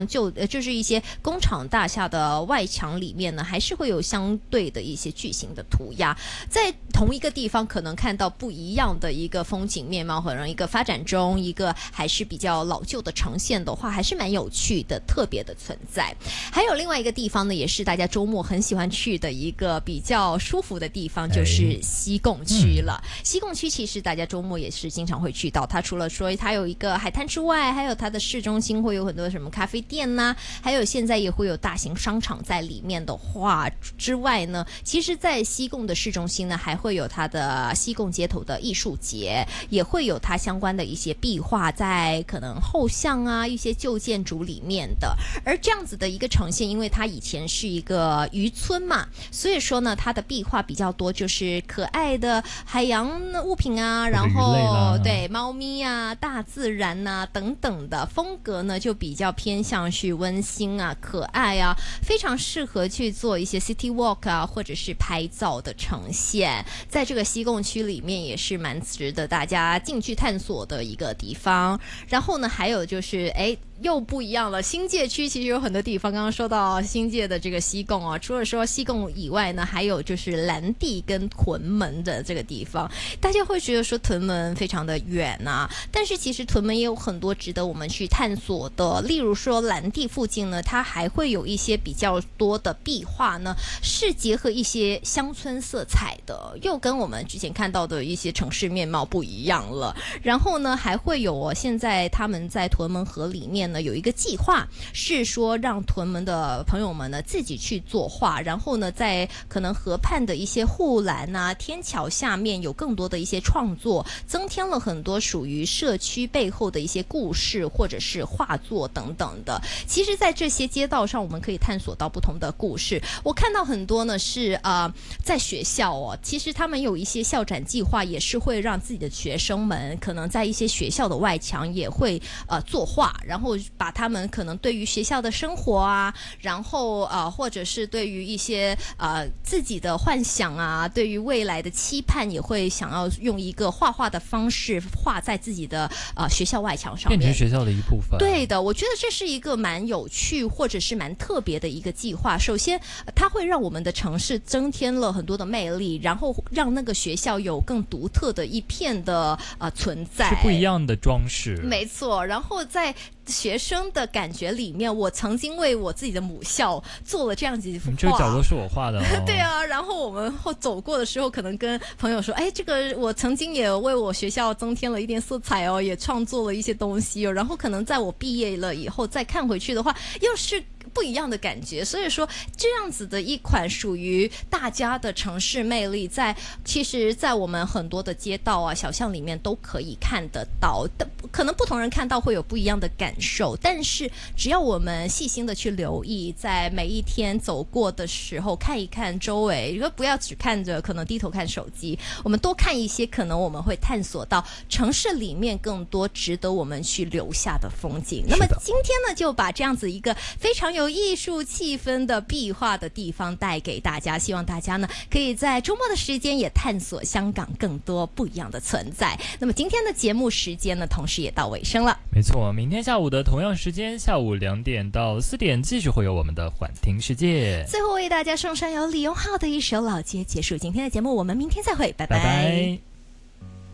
就是一些工厂大厦的外墙里面呢，还是会有相对的一些巨型的涂鸦，在同一个地方可能看到不一样的一个风景面貌，可能一个发展中，一个还是比较老旧的呈现的话，还是蛮有趣的，特别的存在。还有另外一个地方呢，也是大家周末很喜欢去的一个比较舒服的地方，就是西贡区了。西贡区其实大家周末也是经常会去到，它除了说它有一个海滩之外，还有它的市中心会有很多什么咖啡店呐，还有现在也会有大型商场在里面的话之外呢，其实在西贡的市中心呢，还会有它的西贡街头的艺术节，也会有它相关的一些壁画在可能后巷啊一些旧建筑里面的。而这样子的一个呈现，因为它以前是一个渔村嘛，所以说呢它的壁画比较多，就是可爱的海洋物品啊，然后对猫咪啊、大自然啊等等的风格呢，就比较偏向去温馨啊、可爱啊，非常适合去做一些 city walk 啊，或者是拍照的呈现。在这个西贡区里面也是蛮值得大家进去探索的一个地方。然后呢，还有就是又不一样了。新界区其实有很多地方，刚刚说到新界的这个西贡啊，除了说西贡以外呢，还有就是兰地跟屯门的这个地方。大家会觉得说屯门非常的远啊，但是其实屯门也有很多值得我们去探索的。例如说兰地附近呢，它还会有一些比较多的壁画呢，是结合一些乡村色彩的，又跟我们之前看到的一些城市面貌不一样了。然后呢，还会有现在他们在屯门河里面有一个计划，是说让屯门的朋友们呢自己去作画，然后呢在可能河畔的一些护栏啊、天桥下面有更多的一些创作，增添了很多属于社区背后的一些故事或者是画作等等的。其实在这些街道上我们可以探索到不同的故事。我看到很多呢是在学校其实他们有一些校展计划，也是会让自己的学生们可能在一些学校的外墙也会作画，然后把他们可能对于学校的生活啊，然后或者是对于一些自己的幻想啊，对于未来的期盼，也会想要用一个画画的方式画在自己的学校外墙上面， 变成学校的一部分。 对的，我觉得这是一个蛮有趣或者是蛮特别的一个计划。首先它会让我们的城市增添了很多的魅力，然后让那个学校有更独特的一片的存在， 是不一样的装饰。 没错，然后在学生的感觉里面，我曾经为我自己的母校做了这样子一幅画。 这个角度是我画的对啊，然后我们走过的时候，可能跟朋友说，这个我曾经也为我学校增添了一点色彩也创作了一些东西然后可能在我毕业了以后再看回去的话，又是不一样的感觉。所以说这样子的一款属于大家的城市魅力，其实在我们很多的街道啊、小巷里面都可以看得到。可能不同人看到会有不一样的感受，但是只要我们细心的去留意，在每一天走过的时候看一看周围，如果不要只看着可能低头看手机，我们多看一些，可能我们会探索到城市里面更多值得我们去留下的风景。那么今天呢，就把这样子一个非常有艺术气氛的壁画的地方带给大家，希望大家呢可以在周末的时间也探索香港更多不一样的存在。那么今天的节目时间呢，同时也到尾声了。 没错，明天下午的同样时间，下午2点到4点，继续会有我们的缓听世界。 最后为大家送上由李荣浩的一首老街结束今天的节目，我们明天再会，拜拜。 拜拜。